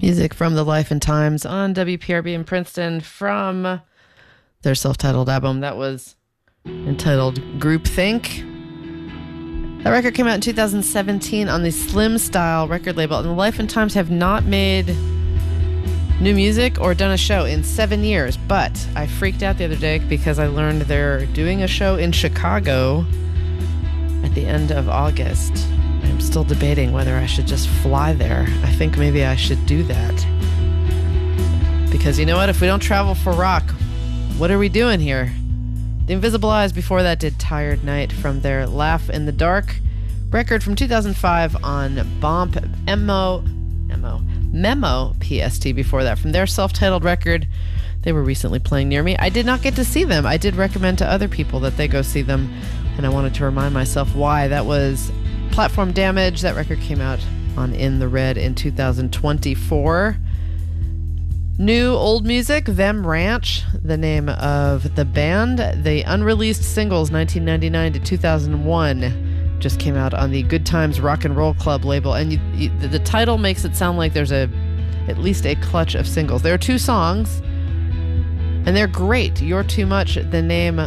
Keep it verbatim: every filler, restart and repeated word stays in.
Music from the Life and Times on W P R B in Princeton from their self-titled album that was entitled Groupthink. That record came out in two thousand seventeen on the Slim Style record label, and the Life and Times have not made new music or done a show in seven years. But I freaked out the other day because I learned they're doing a show in Chicago at the end of August. I'm still debating whether I should just fly there. I think maybe I should do that. Because you know what? If we don't travel for rock, what are we doing here? The Invisible Eyes before that did Tired Night from their Laugh in the Dark record from two thousand five on Bomp Memo, Memo, Memo P S T before that from their self-titled record. They were recently playing near me. I did not get to see them. I did recommend to other people that they go see them, and I wanted to remind myself why. That was Platform Damage. That record came out on In the Red in two thousand twenty-four. New old music, Them Ranch, the name of the band. The unreleased singles nineteen ninety-nine to two thousand one just came out on the Good Times Rock and Roll Club label, and you, you, the title makes it sound like there's a at least a clutch of singles. There are two songs, and they're great. You're Too Much, the name